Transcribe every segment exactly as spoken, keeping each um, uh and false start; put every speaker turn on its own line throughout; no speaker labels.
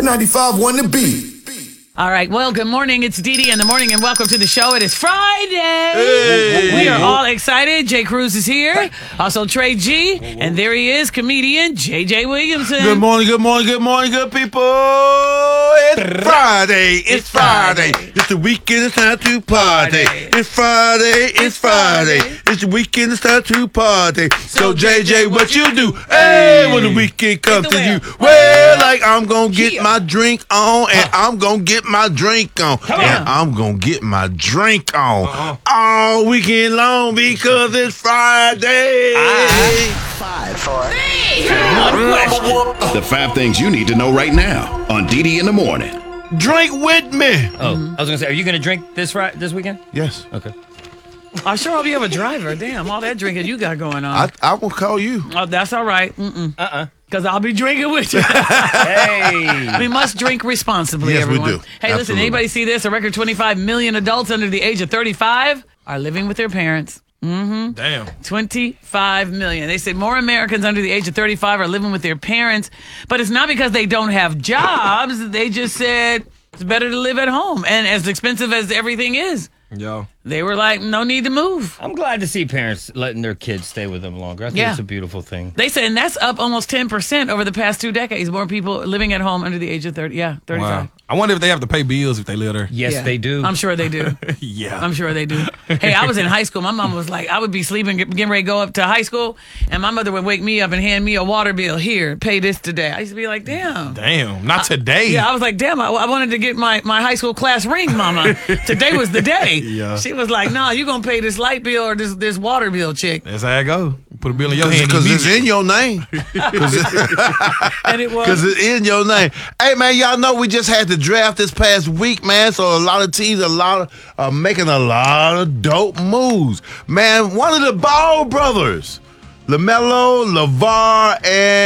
ninety-five one to beat.
All right. Well, good morning. It's Dee Dee in the morning, and welcome to the show. It is Friday.
Hey.
We are all excited. Jay Cruz is here. Also, Trey G. And there he is, comedian J J Williamson.
Good morning, good morning, good morning, good people. It's Friday. It's Friday. It's the weekend. It's time to party. It's Friday. It's Friday. It's the weekend. It's time to party. So, J J, what you do? Hey, when the weekend comes to you, well, like I'm gonna get my drink on, and I'm gonna get my drink on, and I'm gonna get my drink on all weekend long because it's Friday.
Five, four,
Hey, one question.
The five things you need to know right now on Dee Dee in the morning.
Drink with me.
Oh, I was gonna say, are you gonna drink this right this weekend?
Yes.
Okay.
I sure hope you have a driver. Damn, all that drinking you got going on.
I, I will call you.
Oh, that's all right. Mm-mm.
Uh-uh.
Because I'll be drinking with you.
Hey.
We must drink responsibly,
Yes, we
everyone.
do.
Hey, listen,
Absolutely.
anybody see this? A record twenty-five million adults under the age of thirty-five are living with their parents. Mm-hmm.
Damn.
twenty-five million. They say more Americans under the age of thirty-five are living with their parents, but it's not because they don't have jobs. They just said it's better to live at home. And as expensive as everything is,
Yo.
they were like, no need to move.
I'm glad to see parents letting their kids stay with them longer. I think
Yeah.
it's a beautiful thing.
They said, and that's up almost ten percent over the past two decades. More people living at home under the age of thirty. Yeah, thirty-five.
Wow. I wonder if they have to pay bills if they live there.
Yes,
Yeah.
they do.
I'm sure they do.
Yeah.
I'm sure they do. Hey, I was in high school. My mom was like, I would be sleeping, get- getting ready to go up to high school, and my mother would wake me up and hand me a water bill. Here, pay this today. I used to be like, damn.
Damn. Not today.
Yeah, I was like, damn, I, I wanted to get my, my high school class ring, mama. Today was the day.
Yeah.
She was like, no, you going to pay this light bill or this this water bill, chick.
That's how it go. Put a bill in your hand.
Because it's
immediately.
in your name. Because
And it was.
it's in your name. Hey, man, y'all know we just had the draft this past week, man. So a lot of teams, a lot of, are making a lot of dope moves. Man, one of the Ball brothers, LaMelo, LeVar,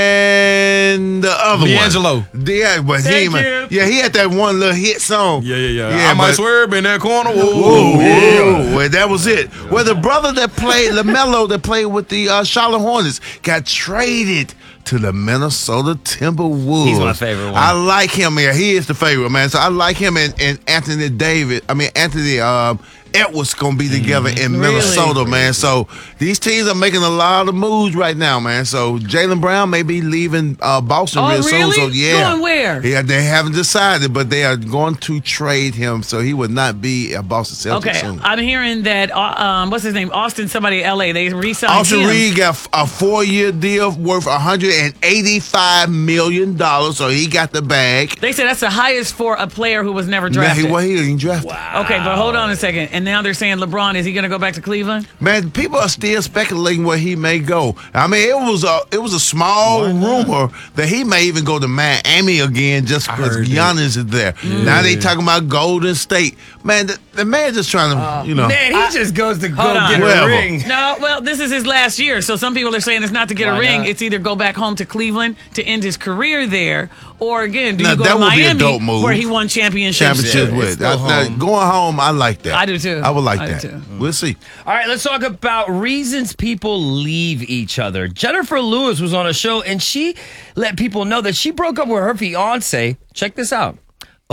and the other
D'Angelo.
one. Yeah, but he,
Thank
man,
you.
yeah, he had that one little hit song.
Yeah, yeah, yeah. I might
but-
swerve in that corner. Whoa,
Whoa,
yeah.
whoa, well, that was it. Well, the brother that played LaMelo that played with the uh, Charlotte Hornets got traded to the Minnesota Timberwolves.
He's my favorite one.
I like him, man. He is the favorite, man. So I like him and, and Anthony David. I mean, Anthony um, Edwards gonna be together in
Really?
Minnesota, man. So these teams are making a lot of moves right now, man. So Jaylen Brown may be leaving uh, Boston
Oh,
real soon.
really?
So yeah,
Going where?
Yeah, they haven't decided, but they are going to trade him, so he would not be a Boston Celtics
Okay,
soon.
I'm hearing that, uh, um, what's his name? Austin, somebody in L A. They re-signed
Austin
him.
Reed got f- a four-year deal worth one hundred eighty-five million dollars, so he got the bag.
They said that's the highest for a player who was never
Now,
drafted.
he, well, he didn't draft.
Okay, but hold on a second. And now they're saying LeBron, is he going to go back to Cleveland?
Man, people are still speculating where he may go. I mean, it was a it was a small rumor that he may even go to Miami again just because
heard
Giannis is there. Now they talking about Golden State. Man, the, the man just trying to, you know.
Man, he just goes to go
Hold on.
get
Whatever.
a ring.
No, well, this is his last year. So some people are saying it's not to get
Why
a ring.
not?
It's either go back home to Cleveland to end his career there, or again, do
Now,
you go
that
to
would be a
Miami
dope move.
where he won championships?
Championship
Yeah,
with.
it's still
I- now,
home.
going home, I like that.
I do too.
I would like
I do
that.
too.
We'll see.
All right, let's talk about reasons people leave each other. Jennifer Lewis was on a show and she let people know that she broke up with her fiance. Check this out.